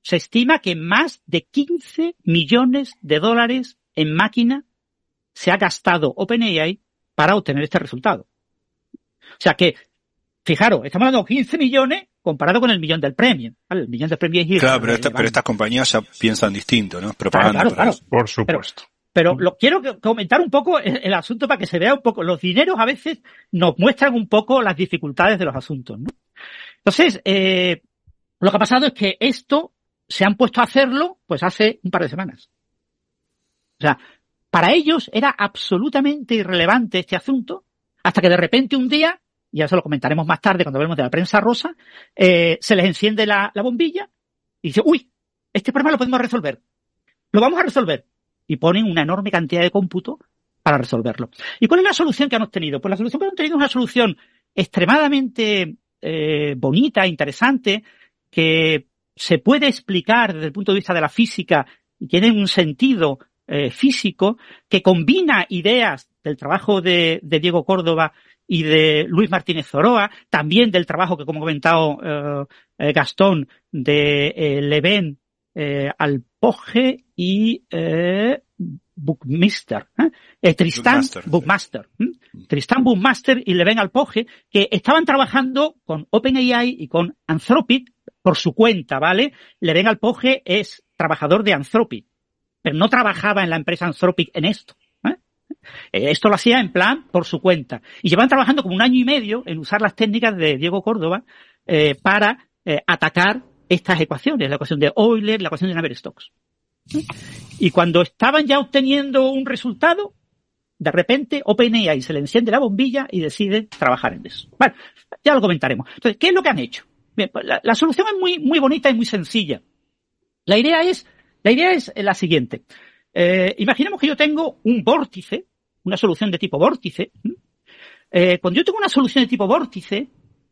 se estima que más de 15 millones de dólares en máquina se ha gastado OpenAI para obtener este resultado. O sea que, fijaros, estamos hablando de 15 millones comparado con el millón del premio. ¿Vale? El millón del premio es claro, pero estas compañías ya piensan distinto, ¿no? Propaganda. Claro. Por supuesto. Pero quiero comentar un poco el asunto para que se vea un poco. Los dineros a veces nos muestran un poco las dificultades de los asuntos, ¿no? Entonces, lo que ha pasado es que esto se han puesto a hacerlo pues hace un par de semanas. O sea, para ellos era absolutamente irrelevante este asunto hasta que de repente un día, y ya se lo comentaremos más tarde cuando hablemos de la prensa rosa, se les enciende la bombilla y dice, uy, este problema lo podemos resolver. Lo vamos a resolver. Y ponen una enorme cantidad de cómputo para resolverlo. ¿Y cuál es la solución que han obtenido? Pues la solución que han obtenido es una solución extremadamente bonita, interesante, que se puede explicar desde el punto de vista de la física y tiene un sentido físico que combina ideas del trabajo de Diego Córdoba y de Luis Martínez Zoroa, también del trabajo que, como ha comentado Gastón, de Leven Alpoge y Buckminster, Tristan Buckmaster, Tristan Buckmaster y Leven Alpoge, que estaban trabajando con OpenAI y con Anthropic por su cuenta, ¿vale? Leven Alpoge es trabajador de Anthropic, pero no trabajaba en la empresa Anthropic en esto. Esto lo hacía en plan por su cuenta. Y llevan trabajando como 1 año y medio en usar las técnicas de Diego Córdoba para atacar estas ecuaciones, la ecuación de Euler, la ecuación de Navier-Stokes. Y cuando estaban ya obteniendo un resultado, de repente OpenAI se le enciende la bombilla y decide trabajar en eso. Bueno, ya lo comentaremos. Entonces, ¿qué es lo que han hecho? Bien, pues la solución es muy bonita y muy sencilla. La idea es la siguiente. Imaginemos que yo tengo un vórtice, una solución de tipo vórtice. Cuando yo tengo una solución de tipo vórtice,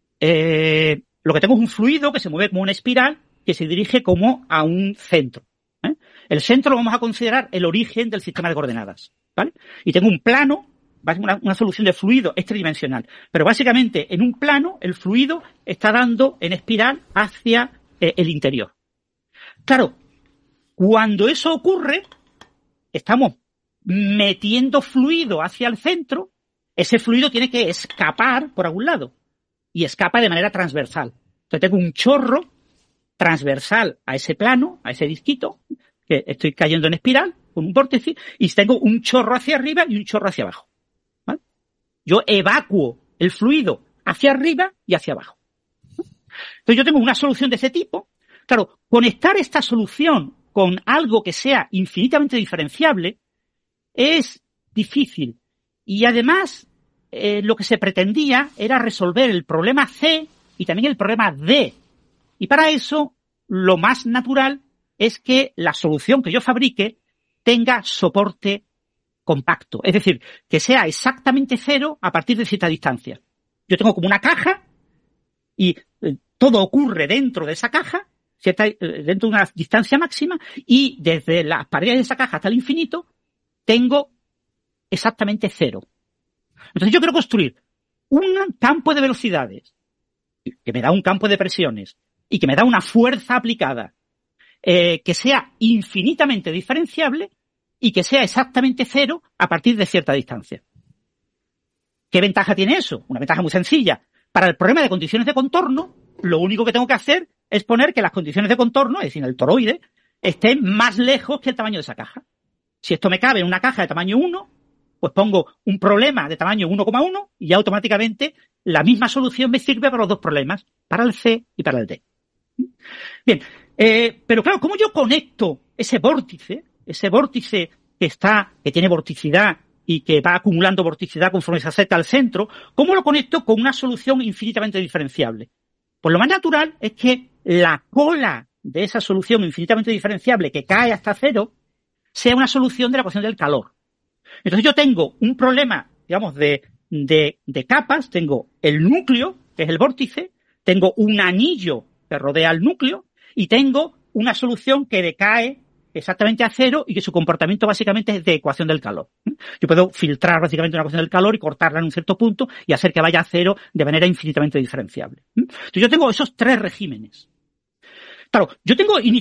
lo que tengo es un fluido que se mueve como una espiral que se dirige como a un centro. El centro lo vamos a considerar el origen del sistema de coordenadas, ¿vale? Y tengo un plano, una solución de fluido es tridimensional, pero básicamente en un plano el fluido está dando en espiral hacia el interior. Claro, cuando eso ocurre, estamos metiendo fluido hacia el centro, ese fluido tiene que escapar por algún lado y escapa de manera transversal. Entonces tengo un chorro transversal a ese plano, a ese disquito, que estoy cayendo en espiral con un vórtice, y tengo un chorro hacia arriba y un chorro hacia abajo, ¿vale? Yo evacuo el fluido hacia arriba y hacia abajo. Entonces yo tengo una solución de ese tipo. Claro, conectar esta solución con algo que sea infinitamente diferenciable es difícil. Y además, lo que se pretendía era resolver el problema C y también el problema D. Y para eso, lo más natural es que la solución que yo fabrique tenga soporte compacto. Es decir, que sea exactamente cero a partir de cierta distancia. Yo tengo como una caja y todo ocurre dentro de esa caja, dentro de una distancia máxima, y desde las paredes de esa caja hasta el infinito tengo exactamente cero. Entonces yo quiero construir un campo de velocidades que me da un campo de presiones y que me da una fuerza aplicada que sea infinitamente diferenciable y que sea exactamente cero a partir de cierta distancia. ¿Qué ventaja tiene eso? Una ventaja muy sencilla. Para el problema de condiciones de contorno, lo único que tengo que hacer es poner que las condiciones de contorno, es decir, el toroide, estén más lejos que el tamaño de esa caja. Si esto me cabe en una caja de tamaño 1, pues pongo un problema de tamaño 1,1 y ya automáticamente la misma solución me sirve para los dos problemas, para el C y para el D. Bien, pero claro, ¿cómo yo conecto ese vórtice que tiene vorticidad y que va acumulando vorticidad conforme se acerca al centro? ¿Cómo lo conecto con una solución infinitamente diferenciable? Pues lo más natural es que la cola de esa solución infinitamente diferenciable que cae hasta cero sea una solución de la ecuación del calor. Entonces yo tengo un problema, digamos, de capas. Tengo el núcleo, que es el vórtice, tengo un anillo que rodea el núcleo y tengo una solución que decae exactamente a cero y que su comportamiento básicamente es de ecuación del calor. Yo puedo filtrar básicamente una ecuación del calor y cortarla en un cierto punto y hacer que vaya a cero de manera infinitamente diferenciable. Entonces yo tengo esos tres regímenes. Claro, yo tengo